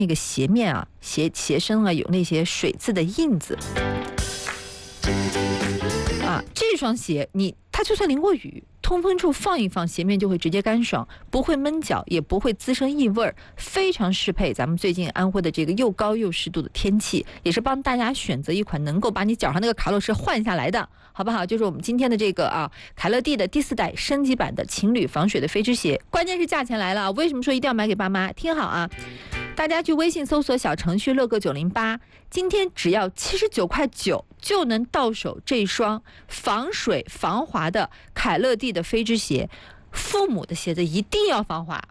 那个鞋面啊、鞋身啊有那些水渍的印子啊。这双鞋它就算淋过雨，通风处放一放，鞋面就会直接干爽，不会闷脚，也不会滋生异味，非常适配咱们最近安徽的这个又高又湿度的天气，也是帮大家选择一款能够把你脚上那个卡洛驰换下来的，好不好？就是我们今天的这个凯乐蒂的第4代升级版的情侣防水的飞织鞋。关键是价钱来了，为什么说一定要买给爸妈？听好啊！大家去微信搜索小程序乐购908，今天只要79.9块就能到手这双防水防滑的凯乐蒂的飞织鞋。父母的鞋子一定要防滑，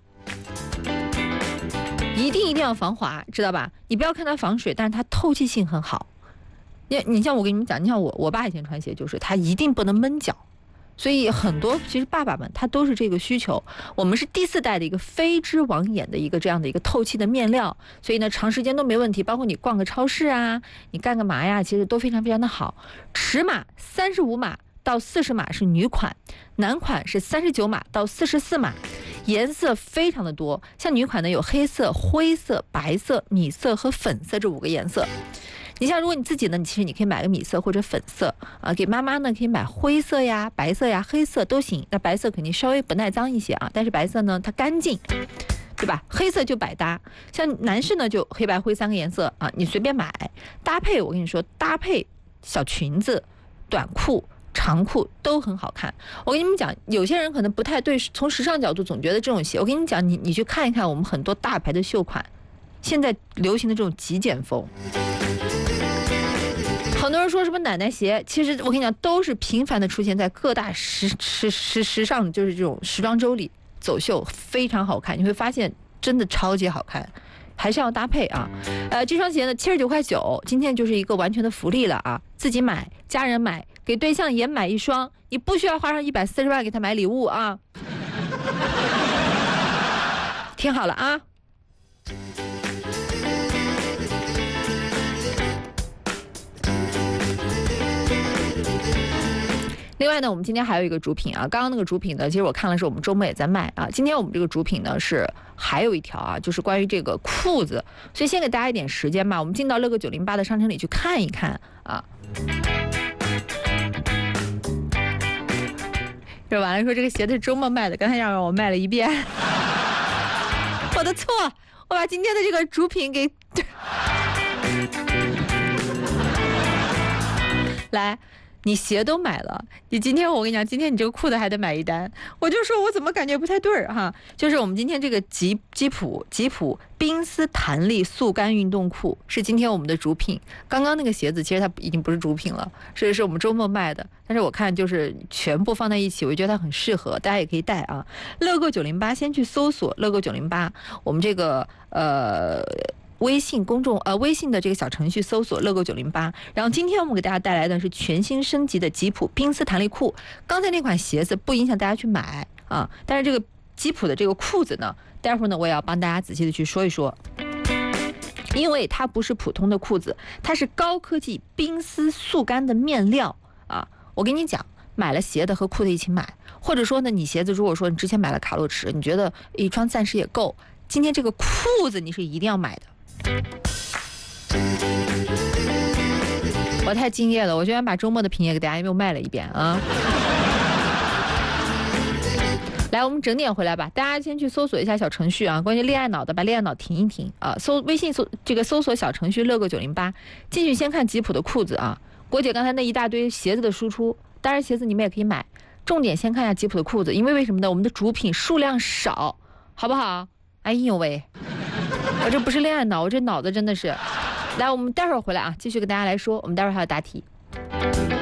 一定要防滑，知道吧？你不要看它防水，但是它透气性很好。你像我跟你们讲，你像我爸以前穿鞋就是他一定不能闷脚。所以很多其实爸爸们他都是这个需求。我们是第4代的一个飞织网眼的一个这样的一个透气的面料，所以呢长时间都没问题，包括你逛个超市啊，你干个嘛呀，其实都非常非常的好。尺码35码到40码是女款，男款是39码到44码，颜色非常的多。像女款呢有黑色、灰色、白色、米色和粉色这5个颜色。你像如果你自己呢，其实你可以买个米色或者粉色啊，给妈妈呢可以买灰色呀、白色呀、黑色都行。那白色肯定稍微不耐脏一些啊，但是白色呢它干净，对吧？黑色就百搭。像男士呢就黑白灰3个颜色啊，你随便买搭配。我跟你说，搭配小裙子、短裤、长裤都很好看。我跟你们讲，有些人可能不太对，从时尚角度总觉得这种鞋，我跟你讲，你去看一看我们很多大牌的秀款，现在流行的这种极简风。很多人说什么奶奶鞋，其实我跟你讲，都是频繁的出现在各大时尚，就是这种时装周里走秀，非常好看。你会发现真的超级好看，还是要搭配啊。这双鞋呢79.9块，今天就是一个完全的福利了啊！自己买，家人买，给对象也买一双，你不需要花上140万给他买礼物啊。听好了啊！另外呢，我们今天还有一个主品啊，刚刚那个主品呢，其实我看了是我们周末也在卖啊。今天我们这个主品呢是还有一条啊，就是关于这个裤子，所以先给大家一点时间吧，我们进到乐购908的商城里去看一看啊。这完了说这个鞋子是周末卖的，刚才让我卖了一遍，我的错，我把今天的这个主品给来。你鞋都买了，你今天我跟你讲，今天你这个裤子还得买一单，我就说我怎么感觉不太对儿哈。就是我们今天这个吉普冰丝弹力速干运动裤是今天我们的主品。刚刚那个鞋子其实它已经不是主品了，是我们周末卖的，但是我看就是全部放在一起，我觉得它很适合，大家也可以带啊。乐购908先去搜索乐购908，我们这个微信的这个小程序搜索乐购908，然后今天我们给大家带来的是全新升级的吉普冰丝弹力裤。刚才那款鞋子不影响大家去买啊，但是这个吉普的这个裤子呢，待会儿呢我也要帮大家仔细的去说一说，因为它不是普通的裤子，它是高科技冰丝速干的面料啊。我跟你讲，买了鞋子和裤子一起买，或者说呢，你鞋子如果说你之前买了卡洛驰，你觉得一双暂时也够，今天这个裤子你是一定要买的。我太敬业了，我居然把周末的品也给大家又卖了一遍啊！来，我们整点回来吧，大家先去搜索一下小程序啊，关于恋爱脑的，把恋爱脑停一停啊，微信搜索小程序乐购908，进去先看吉普的裤子啊。国姐刚才那一大堆鞋子的输出，当然鞋子你们也可以买，重点先看一下吉普的裤子，因为什么呢？我们的主品数量少，好不好？哎呦喂！我这不是恋爱脑，我这脑子真的是。来，我们待会儿回来啊，继续跟大家来说，我们待会儿还有答题。